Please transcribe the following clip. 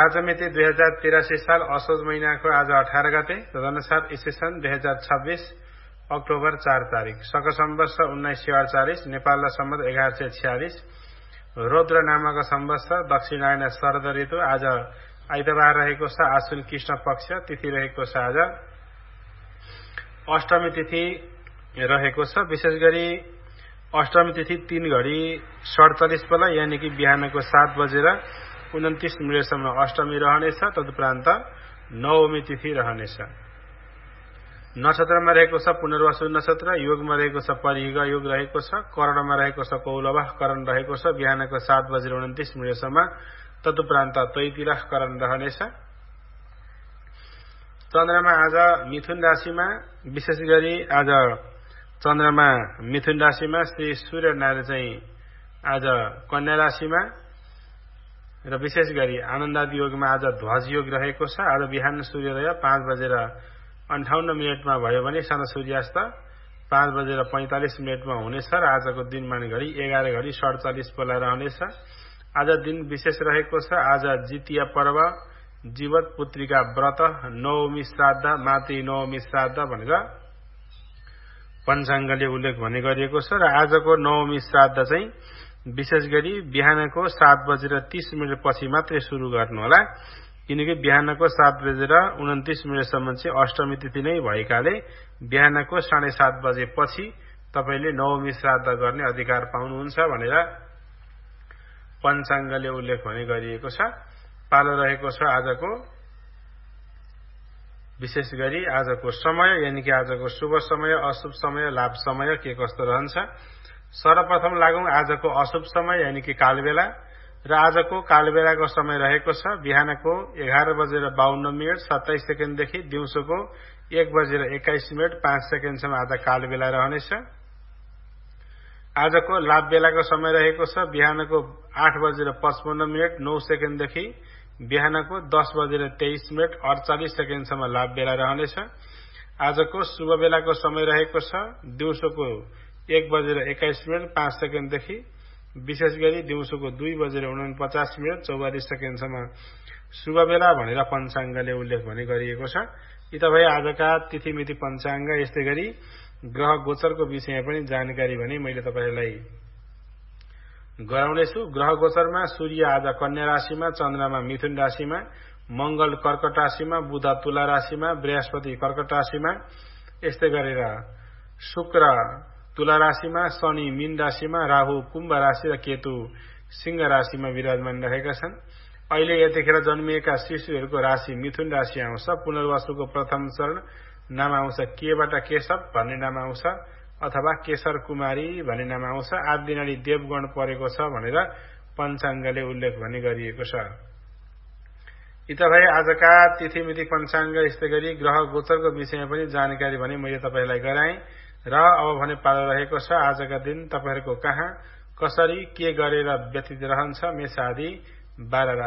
आज मिति 2083 साल असोज महिनाको आज 18 गते, तदनुसार ईस्वी सन् 2026 अक्टोबर 4 तारिक, शक सम्वत्सर 1948, नेपाल सम्वत 1146, रौद्र नामक सम्वत्सर, दक्षिणायन शरद ऋतु। आज आइतबार रहेको छ, आश्विन कृष्ण पक्ष, तिथि रहेको छ आज अष्टमी तिथि रहेको छ। विशेष गरी अष्टमी तिथि 3 घडी 47 बेला यानि कि बिहानको 7 बजेर 29 मिनेटसम्म अष्टमी रहनेछ। तदुपरान्त नवमी तिथि रहनेछ। नक्षत्रमा रहेको छ पुनर्वसु नक्षत्र, योगमा रहेको छ परिग योग रहेको छ, करणमा रहेको छ कौलवह करण रहेको छ बिहानको 7 बजेर 29 मिनेटसम्म। तदुपरान्त तैतिरह करण रहनेछ। चन्द्रमा आज मिथुन राशिमा, विशेष गरी आज चन्द्रमा मिथुन राशिमा, श्री सूर्यनारायण चाहिँ आज कन्या राशिमा र विशेष गरी आनन्दादि योगमा आज ध्वज योग रहेको छ। आज बिहान सूर्योदय 5 बजेर 58 मिनेटमा भयो भने सानो सूर्यास्त 5 बजेर 45 मिनेटमा हुनेछ र आजको दिनमान घडी 11 घडी 47 बेला रहनेछ। आज दिन विशेष रहेको छ। आज जितिया पर्व, जीवत पुत्रिका व्रत, नवमी श्राद्ध, मातृ नवमी श्राद्ध भनेर पञ्चाङ्गले उल्लेख भने गरिएको छ। र आजको नवमी श्राद्ध चाहिँ विशेष गरी बिहानको 7 बजेर 30 मिनेट पछि मात्रै सुरु गर्नुहोला, किनकि बिहानको 7 बजेर 29 मिनेटसम्म चाहिँ अष्टमी तिथि नै भएकाले बिहानको 7:30 बजे पछि तपाईले नवमी श्राद्ध गर्ने अधिकार पाउनुहुन्छ भनेर पञ्चाङ्गले उल्लेख भने गरिएको छ। पालो रहेको छ आजको, विशेष गरी आजको समय यानि कि आजको शुभ समय, अशुभ समय, लाभ समय के कस्तो रहन्छ। सर्वप्रथम लागौं आजको अशुभ समय यानि कि कालबेला। र आजको कालबेलाको समय रहेको छ बिहानको 11 बजेर 52 मिनेट 27 सेकेन्डदेखि दिउँसोको 1 बजेर 21 मिनेट 5 सेकेन्डसम्म आज कालबेला रहनेछ। आजको लाभ बेलाको समय रहेको छ बिहानको 8 बजेर 55 मिनेट 9 सेकेन्डदेखि बिहानको 10 बजेर 23 मिनेट 48 सेकेन्डसम्म लाभ बेला रहनेछ। आजको शुभ बेलाको समय रहेको छ दिउँसोको 1 बजेर 21 मिनेट 5 सेकेन्डदेखि विशेष गरी दिउँसोको 2 बजेर 49 मिनेट 44 सेकेन्डसम्म शुभ बेला भनेर पञ्चाङ्गले उल्लेख भने गरिएको छ। यी त भए आजका तिथिमिति पञ्चाङ्ग। यस्तै गरी ग्रह गोचरको विषयमा पनि जानकारी भने मैले तपाईलाई गराउनेछु। ग्रह गोचरमा सूर्य आज कन्या राशिमा, चन्द्रमा मिथुन राशिमा, मंगल कर्कट राशिमा, बुध तुला राशिमा, बृहस्पति कर्कट राशिमा, यस्तै गरेर शुक्र तुला राशिमा, शनि मीन राशिमा, राहु कुम्भ राशि र केतु सिंह राशिमा विराजमान रहेका छन्। अहिले यतिखेर जन्मिएका शिशुहरूको राशि मिथुन राशि आउँछ। पुनर्वसुको प्रथम चरण नाम आउँछ केबाट केशव भन्ने नाम आउँछ अथवा केशर कुमारी भन्ने नाम आउँछ। आदिनाडी देवगण परेको छ भनेर पञ्चाङ्गले उल्लेख भने गरिएको छ। यी त भए आजका तिथिमिति पञ्चाङ्ग। यस्तै गरी ग्रह गोचरको विषयमा पनि जानकारी भने मैले तपाईलाई गराएँ। र अब भने पालो रहेको छ आजका दिन तपाईहरुको कहाँ कसरी के गरेर व्यतीत रहन्छ मेष आदि 12